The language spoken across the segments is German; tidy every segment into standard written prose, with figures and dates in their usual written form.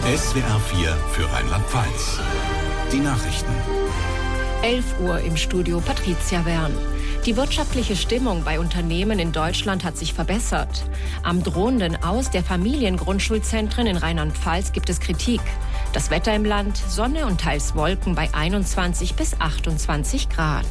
SWR 4 für Rheinland-Pfalz. Die Nachrichten. 11 Uhr im Studio Patricia Wern. Die wirtschaftliche Stimmung bei Unternehmen in Deutschland hat sich verbessert. Am drohenden Aus der Familiengrundschulzentren in Rheinland-Pfalz gibt es Kritik. Das Wetter im Land, Sonne und teils Wolken bei 21 bis 28 Grad.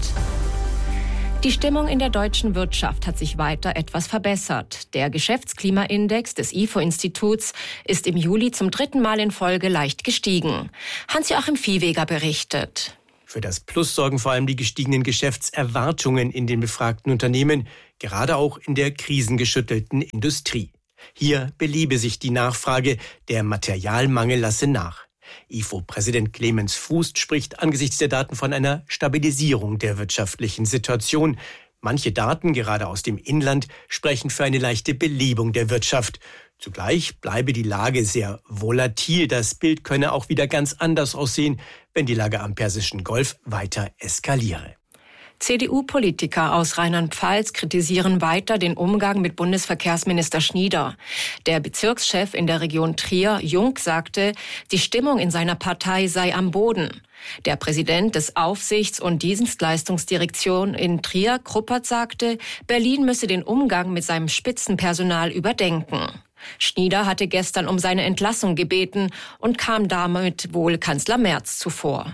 Die Stimmung in der deutschen Wirtschaft hat sich weiter etwas verbessert. Der Geschäftsklimaindex des IFO-Instituts ist im Juli zum 3. Mal in Folge leicht gestiegen. Hans-Joachim Viehweger berichtet. Für das Plus sorgen vor allem die gestiegenen Geschäftserwartungen in den befragten Unternehmen, gerade auch in der krisengeschüttelten Industrie. Hier belebe sich die Nachfrage, der Materialmangel lasse nach. IFO-Präsident Clemens Fußt spricht angesichts der Daten von einer Stabilisierung der wirtschaftlichen Situation. Manche Daten, gerade aus dem Inland, sprechen für eine leichte Belebung der Wirtschaft. Zugleich bleibe die Lage sehr volatil. Das Bild könne auch wieder ganz anders aussehen, wenn die Lage am Persischen Golf weiter eskaliere. CDU-Politiker aus Rheinland-Pfalz kritisieren weiter den Umgang mit Bundesverkehrsminister Schnieder. Der Bezirkschef in der Region Trier, Jung, sagte, die Stimmung in seiner Partei sei am Boden. Der Präsident des Aufsichts- und Dienstleistungsdirektion in Trier, Kruppert, sagte, Berlin müsse den Umgang mit seinem Spitzenpersonal überdenken. Schnieder hatte gestern um seine Entlassung gebeten und kam damit wohl Kanzler Merz zuvor.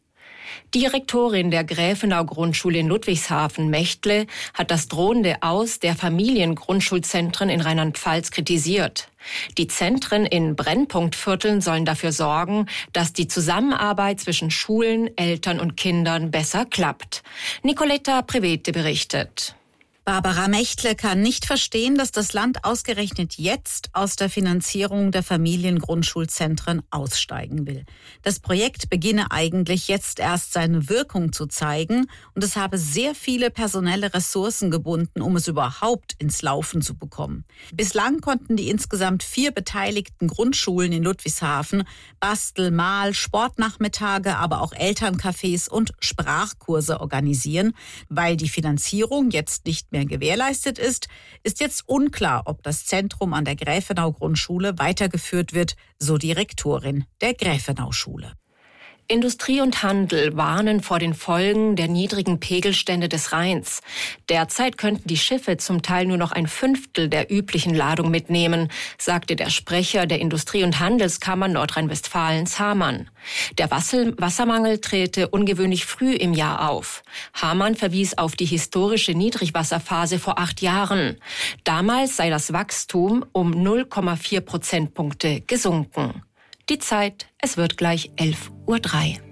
Die Rektorin der Gräfenau-Grundschule in Ludwigshafen, Mechtle, hat das drohende Aus der Familiengrundschulzentren in Rheinland-Pfalz kritisiert. Die Zentren in Brennpunktvierteln sollen dafür sorgen, dass die Zusammenarbeit zwischen Schulen, Eltern und Kindern besser klappt. Nicoletta Prevete berichtet. Barbara Mechtle kann nicht verstehen, dass das Land ausgerechnet jetzt aus der Finanzierung der Familiengrundschulzentren aussteigen will. Das Projekt beginne eigentlich jetzt erst seine Wirkung zu zeigen und es habe sehr viele personelle Ressourcen gebunden, um es überhaupt ins Laufen zu bekommen. Bislang konnten die insgesamt 4 beteiligten Grundschulen in Ludwigshafen Bastel-, Mal-, Sportnachmittage, aber auch Elterncafés und Sprachkurse organisieren. Weil die Finanzierung jetzt nicht mehr gewährleistet ist jetzt unklar, ob das Zentrum an der Gräfenau-Grundschule weitergeführt wird, so die Rektorin der Gräfenau-Schule. Industrie und Handel warnen vor den Folgen der niedrigen Pegelstände des Rheins. Derzeit könnten die Schiffe zum Teil nur noch 1/5 der üblichen Ladung mitnehmen, sagte der Sprecher der Industrie- und Handelskammer Nordrhein-Westfalens, Hamann. Der Wassermangel trete ungewöhnlich früh im Jahr auf. Hamann verwies auf die historische Niedrigwasserphase vor 8 Jahren. Damals sei das Wachstum um 0,4 Prozentpunkte gesunken. Die Zeit, es wird gleich 11:03 Uhr.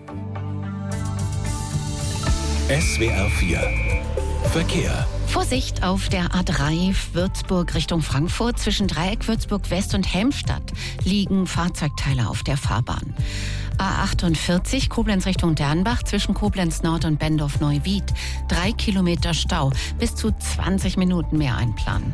SWR 4 Verkehr. Vorsicht auf der A3 Würzburg Richtung Frankfurt. Zwischen Dreieck Würzburg West und Helmstadt liegen Fahrzeugteile auf der Fahrbahn. A48 Koblenz Richtung Dernbach zwischen Koblenz Nord und Bendorf-Neuwied. 3 Kilometer Stau, bis zu 20 Minuten mehr einplanen.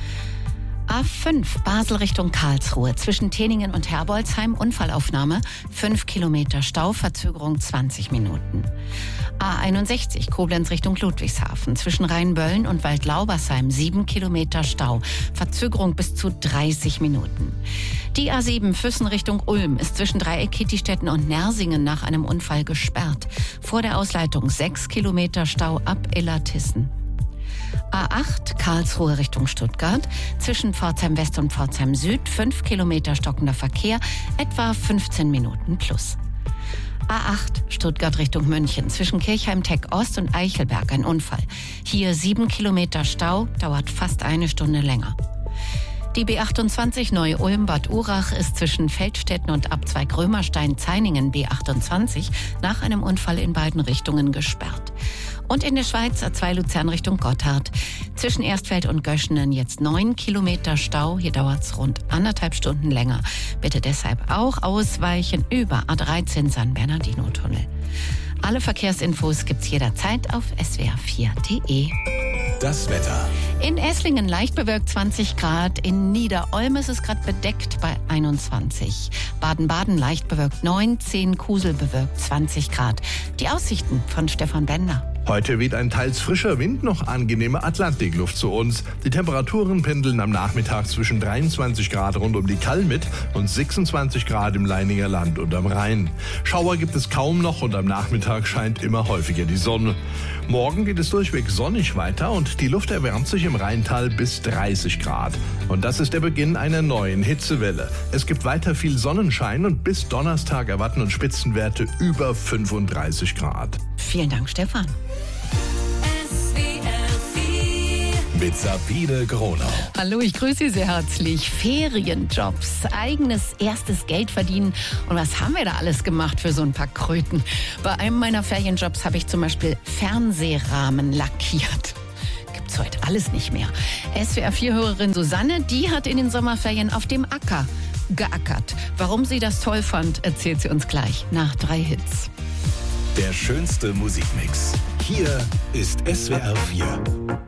A5 Basel Richtung Karlsruhe zwischen Teningen und Herbolzheim Unfallaufnahme, 5 Kilometer Stau, Verzögerung 20 Minuten. A61 Koblenz Richtung Ludwigshafen zwischen Rheinböllen und Waldlaubersheim 7 Kilometer Stau, Verzögerung bis zu 30 Minuten. Die A7 Füssen Richtung Ulm ist zwischen Dreieck Kietistetten und Nersingen nach einem Unfall gesperrt. Vor der Ausleitung 6 Kilometer Stau ab Illertissen. A8 Karlsruhe Richtung Stuttgart zwischen Pforzheim West und Pforzheim Süd 5 Kilometer stockender Verkehr, etwa 15 Minuten plus. A8 Stuttgart Richtung München zwischen Kirchheim-Teck Ost und Eichelberg ein Unfall. Hier 7 Kilometer Stau, dauert fast 1 Stunde länger. Die B28 Neu-Ulm-Bad Urach ist zwischen Feldstetten und Abzweig Römerstein-Zeiningen B28 nach einem Unfall in beiden Richtungen gesperrt. Und in der Schweiz A2 Luzern Richtung Gotthard. Zwischen Erstfeld und Göschenen jetzt 9 Kilometer Stau. Hier dauert es rund 1,5 Stunden länger. Bitte deshalb auch ausweichen über A13 San Bernardino-Tunnel. Alle Verkehrsinfos gibt's jederzeit auf swr4.de. Das Wetter. In Esslingen leicht bewölkt 20 Grad, in Niederolm ist es gerade bedeckt bei 21. Baden-Baden leicht bewölkt 19, Kusel bewölkt 20 Grad. Die Aussichten von Stefan Bender. Heute weht ein teils frischer Wind, noch angenehme Atlantikluft zu uns. Die Temperaturen pendeln am Nachmittag zwischen 23 Grad rund um die Kalmit und 26 Grad im Leininger Land und am Rhein. Schauer gibt es kaum noch und am Nachmittag scheint immer häufiger die Sonne. Morgen geht es durchweg sonnig weiter und die Luft erwärmt sich im Rheintal bis 30 Grad. Und das ist der Beginn einer neuen Hitzewelle. Es gibt weiter viel Sonnenschein und bis Donnerstag erwarten uns Spitzenwerte über 35 Grad. Vielen Dank, Stefan. Mit Sabine Gronau. Hallo, ich grüße Sie sehr herzlich. Ferienjobs, eigenes erstes Geld verdienen. Und was haben wir da alles gemacht für so ein paar Kröten? Bei einem meiner Ferienjobs habe ich zum Beispiel Fernsehrahmen lackiert. Gibt's heute alles nicht mehr. SWR4-Hörerin Susanne, die hat in den Sommerferien auf dem Acker geackert. Warum sie das toll fand, erzählt sie uns gleich nach 3 Hits. Der schönste Musikmix. Hier ist SWR4.